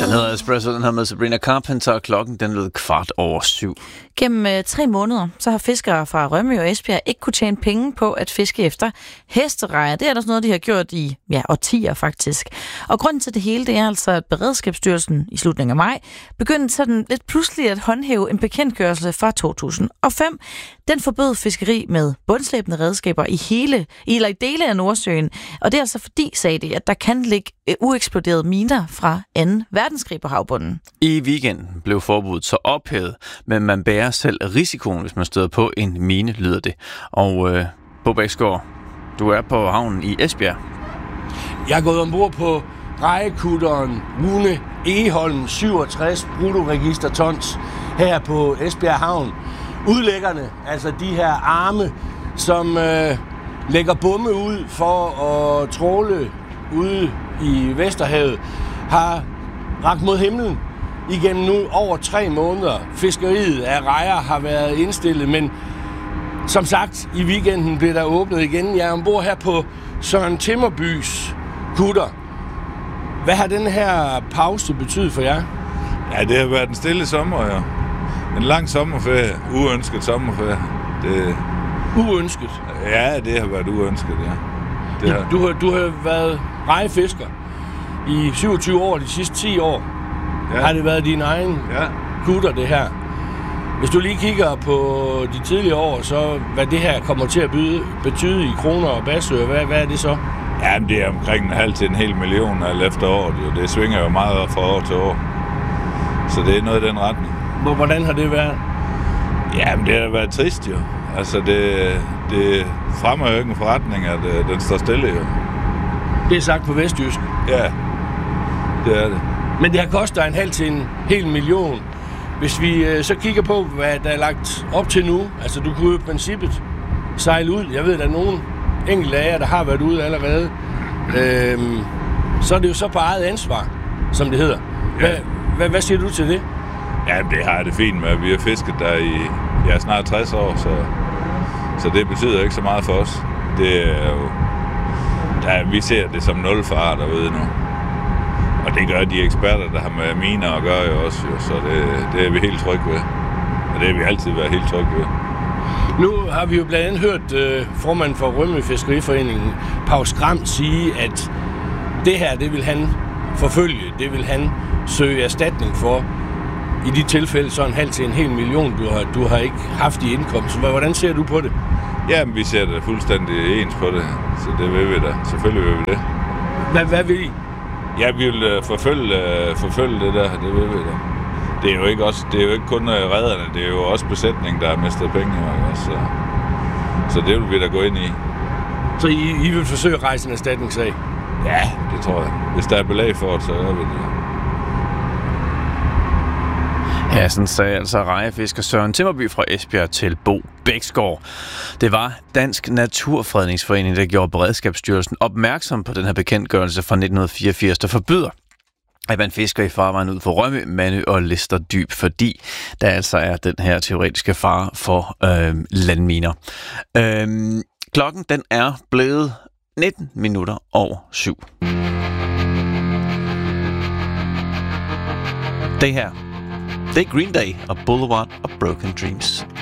Den hedder Espresso, den her med Sabrina Carpenter, og klokken den lød 7:15. Gennem 3 måneder, så har fiskere fra Rømø og Esbjerg ikke kunne tjene penge på at fiske efter hesterejer. Det er der sådan noget, de har gjort i årtier faktisk. Og grunden til det hele, det er altså, at Beredskabsstyrelsen i slutningen af maj begyndte sådan lidt pludselig at håndhæve en bekendtgørelse fra 2005. Den forbød fiskeri med bundslæbende redskaber i dele af Nordsøen. Og det er altså fordi, sagde de, at der kan ligge ueksploderede miner fra 2. verdenskrig på havbunden. I weekenden blev forbuddet så ophævet, men man bærer selv risikoen, hvis man støder på en mine, lyder det. Og Bo Bæksgaard, du er på havnen i Esbjerg. Jeg er gået ombord på rejekutteren Rune Egeholm 67 bruttoregistertons her på Esbjerg Havn. Udlæggerne, altså de her arme, som lægger bomme ud for at tråle ude i Vesterhavet, har rakt mod himlen igennem nu over 3 måneder. Fiskeriet af rejer har været indstillet, men som sagt, i weekenden blev der åbnet igen. Jeg er ombord her på Søren Timmerbys kutter. Hvad har den her pause betydet for jer? Ja, det har været en stille sommer, ja. En lang sommerferie. Uønsket sommerferie. Det... Uønsket? Ja, det har været uønsket, ja. Du har været rejefisker i 27 år, de sidste 10 år. Ja. Har det været din egen kutter, det her? Hvis du lige kigger på de tidligere år, så hvad det her kommer til at betyde i kroner og basører, hvad er det så? Jamen, det er omkring 0,5 til 1 million alt efter året. Det svinger jo meget fra år til år. Så det er noget i den retning. Hvordan har det været? Jamen, det har været trist jo. Altså, det fremmer jo ikke en forretning, at den står stille jo. Det er sagt på vestjysk? Ja, det er det. Men det har kostet 0,5 til 1 million. Hvis vi så kigger på, hvad der er lagt op til nu, altså du kunne jo i princippet sejle ud. Jeg ved, der er nogen enkelte af jer, der har været ude allerede. Så er det jo så på eget ansvar, som det hedder. Hvad siger du til det? Ja, det har jeg det fint med. Vi har fisket der i snart 60 år, så det betyder ikke så meget for os. Det er jo... vi ser det som 0 fare derude nu. Og det gør de eksperter, der har med miner at gøre jo også, så det er vi helt trygge ved. Og det har vi altid været helt trygge ved. Nu har vi jo blandt andet hørt formanden for Rømø Fiskeriforeningen, Paul Skram, sige, at det her, det vil han forfølge, det vil han søge erstatning for. I de tilfælde så 0,5 til 1 million, du har ikke haft i indkomst. Hvordan ser du på det? Jamen, vi ser det fuldstændig ens på det, så det vil vi da. Selvfølgelig vil vi det. Hvad vil I? Ja, vi vil forfølge det der, det vil vi da. Det er jo ikke kun redderne, det er jo også besætningen, der har mistet penge. Så det vil vi da gå ind i. Så I vil forsøge at rejse en erstatningssag? Ja, det tror jeg. Hvis der er belæg for det, så gør vi det. Ja, sådan sagde altså rejefisker Søren Timmerby fra Esbjerg til Bo Bæksgaard. Det var Dansk Naturfredningsforening, der gjorde Beredskabsstyrelsen opmærksom på den her bekendtgørelse fra 1984, der forbyder, at man fisker i farvejen ud for Rømø, Mandø og Lister Dyb, fordi der altså er den her teoretiske fare for landminer. Klokken den er blevet 7:19. Det her, det er Green Day og Boulevard of Broken Dreams.